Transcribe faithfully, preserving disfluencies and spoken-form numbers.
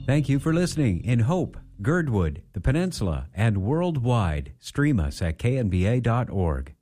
Thank you for listening in Hope, Girdwood, the Peninsula, and worldwide. Stream us at k n b a dot org.